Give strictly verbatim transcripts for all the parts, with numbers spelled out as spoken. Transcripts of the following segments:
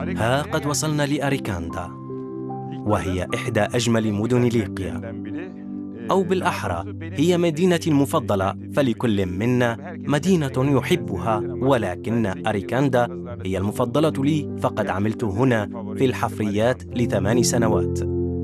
ها قد وصلنا لأريكاندا، وهي إحدى أجمل مدن ليبيا، أو بالأحرى هي مدينتي المفضلة، فلكل منا مدينة يحبها، ولكن أريكاندا هي المفضلة لي، فقد عملت هنا في الحفريات لثمان سنوات.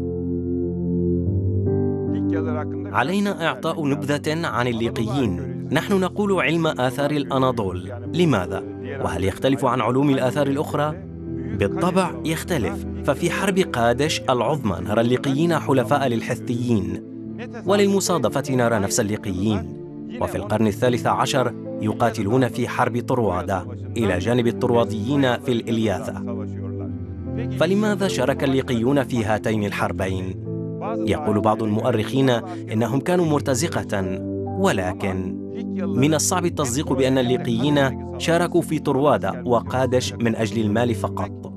علينا إعطاء نبذة عن الليقيين. نحن نقول علم آثار الأناضول. لماذا؟ وهل يختلف عن علوم الآثار الأخرى؟ بالطبع يختلف، ففي حرب قادش العظمى نرى الليقيين حلفاء للحثيين، وللمصادفة نرى نفس الليقيين، وفي القرن الثالث عشر يقاتلون في حرب طروادة إلى جانب الطرواديين في الإلياثة. فلماذا شارك الليقيون في هاتين الحربين؟ يقول بعض المؤرخين إنهم كانوا مرتزقة، ولكن من الصعب التصديق بأن الليقيين شاركوا في طروادة وقادش من أجل المال فقط.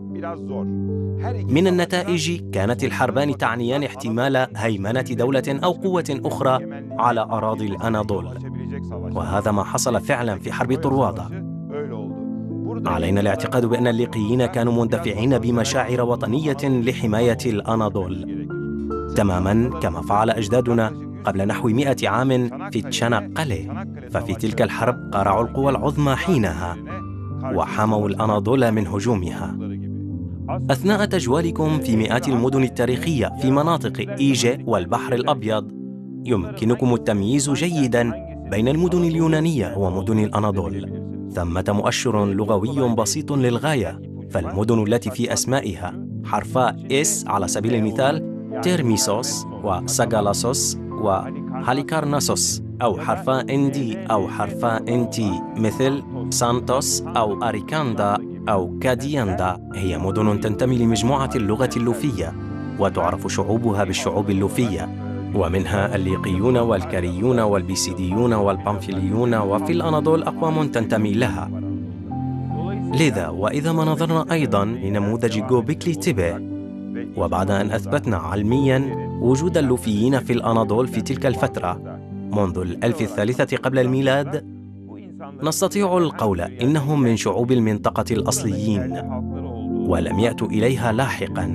من النتائج كانت الحربان تعنيان احتمال هيمنة دولة أو قوة أخرى على أراضي الأناضول، وهذا ما حصل فعلا في حرب طروادة. علينا الاعتقاد بأن الليقيين كانوا مندفعين بمشاعر وطنية لحماية الأناضول، تماما كما فعل أجدادنا قبل نحو مئة عام في تشانقلي. ففي تلك الحرب قارعوا القوى العظمى حينها وحموا الأناضول من هجومها. أثناء تجوالكم في مئات المدن التاريخية في مناطق إيجي والبحر الأبيض يمكنكم التمييز جيدا بين المدن اليونانية ومدن الأناضول. ثمة مؤشر لغوي بسيط للغاية، فالمدن التي في أسمائها حرفا إس على سبيل المثال تيرميسوس وساغالاسوس وهاليكارناسوس، أو حرفا إندي أو حرفا إنتي مثل سانتوس أو أريكاندا أو كادياندا، هي مدن تنتمي لمجموعة اللغة اللوفية، وتعرف شعوبها بالشعوب اللوفية، ومنها الليقيون والكاريون والبيسيديون والبامفيليون، وفي الأناضول أقوام تنتمي لها. لذا وإذا ما نظرنا أيضا لنموذج غوبيكلي تيبي، وبعد أن أثبتنا علميا وجود اللوفيين في الأناضول في تلك الفترة منذ الألف الثالثة قبل الميلاد، نستطيع القول إنهم من شعوب المنطقة الأصليين ولم يأتوا إليها لاحقا.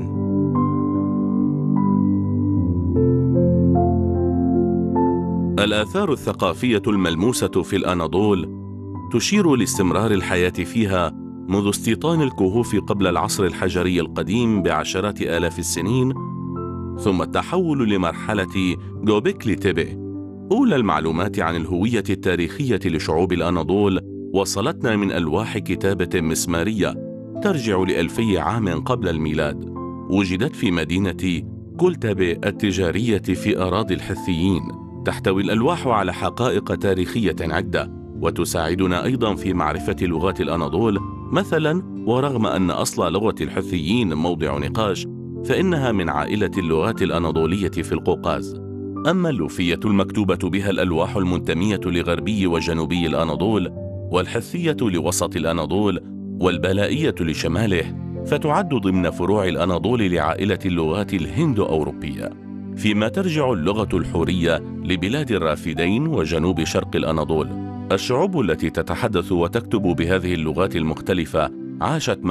الآثار الثقافية الملموسة في الأناضول تشير لاستمرار الحياة فيها منذ استيطان الكهوف قبل العصر الحجري القديم بعشرات آلاف السنين، ثم التحول لمرحلة غوبيكلي تيبي. أولى المعلومات عن الهوية التاريخية لشعوب الأناضول وصلتنا من ألواح كتابة مسمارية ترجع لألفي عام قبل الميلاد، وجدت في مدينة كولتابي التجارية في أراضي الحثيين. تحتوي الألواح على حقائق تاريخية عدة، وتساعدنا أيضا في معرفة لغات الأناضول. مثلا، ورغم أن أصل لغة الحثيين موضع نقاش، فإنها من عائلة اللغات الأناضولية في القوقاز. أما اللوفية المكتوبة بها الألواح المنتمية لغربي وجنوبي الأناضول، والحثية لوسط الأناضول، والبلائية لشماله، فتعد ضمن فروع الأناضول لعائلة اللغات الهندو-أوروبية، فيما ترجع اللغة الحورية لبلاد الرافدين وجنوب شرق الأناضول. الشعوب التي تتحدث وتكتب بهذه اللغات المختلفة عاشت